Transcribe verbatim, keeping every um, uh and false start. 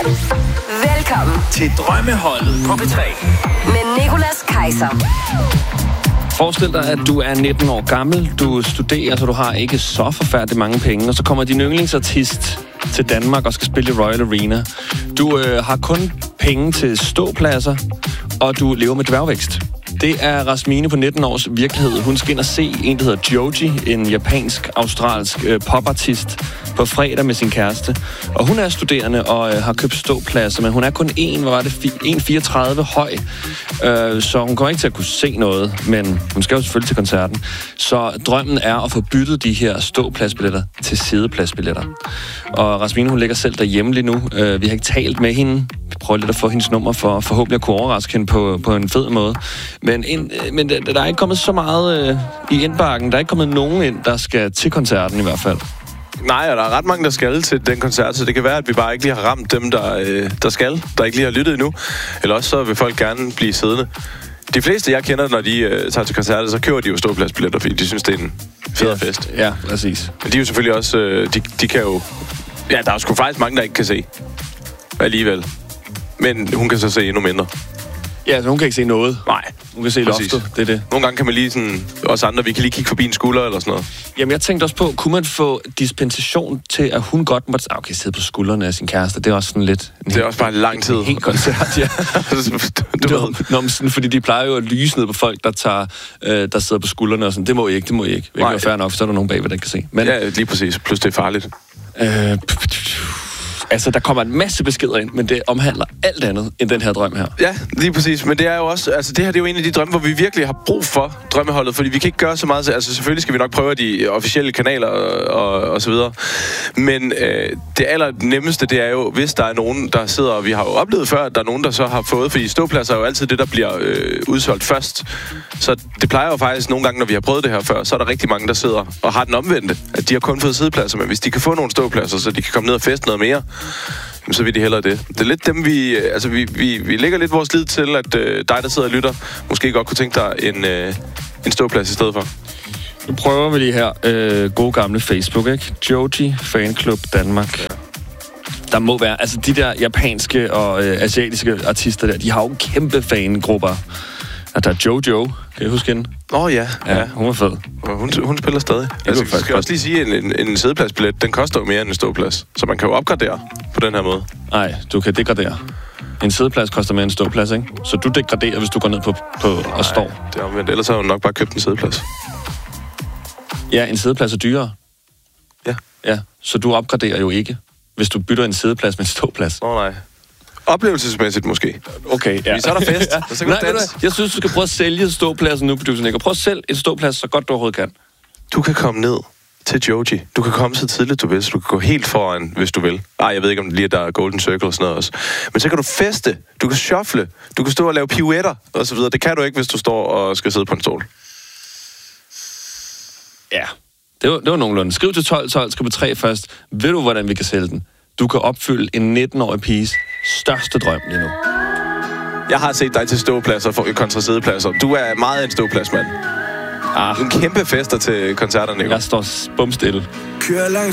Velkommen til Drømmeholdet på P tre med Nicolas Kaiser. Forestil dig, at du er nitten år gammel, du studerer, så du har ikke så forfærdeligt mange penge, og så kommer din yndlingsartist til Danmark og skal spille i Royal Arena. Du øh, har kun penge til ståpladser, og du lever med dværgvækst. Det er Rasmine på nitten års virkelighed. Hun skal ind og se en, der hedder Joji, en japansk-australsk øh, popartist, på fredag med sin kæreste. Og hun er studerende og øh, har købt ståpladser, men hun er kun en, hvad var det, en komma fireogtredive høj. Øh, så hun kommer ikke til at kunne se noget, men hun skal jo selvfølgelig til koncerten. Så drømmen er at få byttet de her ståpladsbilletter til sædepladsbilletter. Og Rasmine, hun ligger selv derhjemme lige nu. Øh, vi har ikke talt med hende. Vi prøver lidt at få hendes nummer for forhåbentlig at kunne overraske hende på, på en fed måde. Men, en, men der, der er ikke kommet så meget øh, i indbakken. Der er ikke kommet nogen ind, der skal til koncerten i hvert fald. Nej, og der er ret mange, der skal til den koncert, så det kan være, at vi bare ikke lige har ramt dem, der, øh, der skal, der ikke lige har lyttet endnu. Eller også så vil folk gerne blive siddende. De fleste, jeg kender, når de øh, tager til koncerter, så køber de jo ståpladsbilletter, fordi de synes, det er en federe fest. Ja, præcis. Men de er jo selvfølgelig også, øh, de, de kan jo... Ja, der er sgu faktisk mange, der ikke kan se. Alligevel. Men hun kan så se endnu mindre. Ja, så hun kan ikke se noget. Nej. Hun kan se Præcis. loftet, det er det. Nogle gange kan man lige sådan... Os andre, vi kan lige kigge forbi en skulder eller sådan noget. Jamen, jeg tænkte også på, kunne man få dispensation til, at hun godt måtte... Okay, sidde på skuldrene af sin kæreste, det er også sådan lidt... Det er også bare en lang tid. En helt koncert, ja. du, du ved. Nå, men sådan, fordi de plejer jo at lyse ned på folk, der, tager, øh, der sidder på skuldrene og sådan. Det må I ikke, det må I ikke. Det er fair nok, så er der nogen bagved, der kan se. Men, ja, lige præcis. Plus det er farligt. Øh, Altså, der kommer en masse beskeder ind, men det omhandler alt andet end den her drøm her. Ja, lige præcis. Men det er jo også... Altså, det her det er jo en af de drømme, hvor vi virkelig har brug for drømmeholdet, fordi vi kan ikke gøre så meget... Altså, selvfølgelig skal vi nok prøve de officielle kanaler og, og, og så videre. Men øh, det aller nemmeste, det er jo, hvis der er nogen, der sidder... Og vi har jo oplevet før, at der er nogen, der så har fået... Fordi ståpladser er jo altid det, der bliver øh, udsolgt først. Så det plejer jo faktisk nogle gange, når vi har prøvet det her før, så er der rigtig mange, der sidder og har den omvendte. At de har kun fået siddepladser, men hvis de kan få nogle ståpladser, så de kan komme ned og feste noget mere, så vil de hellere det. Det er lidt dem, vi... Altså, vi, vi, vi lægger lidt vores lid til, at øh, dig, der sidder og lytter, måske godt kunne tænke dig en, øh, en ståplads i stedet for. Nu prøver vi lige her. Øh, gode gamle Facebook, ikke? Joji Fanclub Danmark. Ja. Der må være... Altså, de der japanske og øh, asiatiske artister der, de har jo kæmpe fangrupper. Og der er Jojo. Kan I huske hende? Åh, oh, ja. ja. Ja, hun er fed. Hun, hun spiller stadig. Altså, jeg skal også lige sige, at en, en, en sædepladsbillet, den koster jo mere end en ståplads. Så man kan jo opgradere på den her måde. Nej, du kan degradere. En sædeplads koster mere end en ståplads, ikke? Så du degraderer, hvis du går ned på, på Nej, og står. Det er omvendt. Ellers har hun nok bare købt en sædeplads. Ja, en sædeplads er dyrere. Ja. Ja, så du opgraderer jo ikke, hvis du bytter en sædeplads med en ståplads. Åh, oh, nej. Oplevelsesmæssigt måske. Okay, ja. Så er der fest. ja. Så kan Nej, du jeg synes, du skal prøve at sælge ståpladsen nu, producer Nick. Prøv at sælge en ståplads så godt du overhovedet kan. Du kan komme ned til Joji. Du kan komme så tidligt, du vil. Så du kan gå helt foran, hvis du vil. Ej, jeg ved ikke, om det lige er der er Golden Circle og sådan noget også. Men så kan du feste. Du kan shuffle. Du kan stå og lave pirouetter og så videre. Det kan du ikke, hvis du står og skal sidde på en stol. Ja, det var, det var nogenlunde. Skriv til tolv tolv, skriv på tre først. Ved du, hvordan vi kan sælge den? Du kan opfylde en nitten-årig piges største drøm lige nu. Jeg har set dig til ståpladser kontra sædepladser. Du er meget en ståpladsmand. Ah. En kæmpe fester til koncerterne. Jeg står bumstille. Kører langs